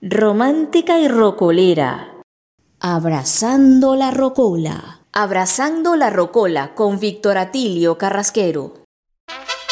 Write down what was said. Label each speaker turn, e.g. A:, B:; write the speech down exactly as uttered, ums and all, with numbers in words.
A: Romántica y rocolera.
B: Abrazando la rocola.
A: Abrazando la rocola con Víctor Atilio Carrasquero.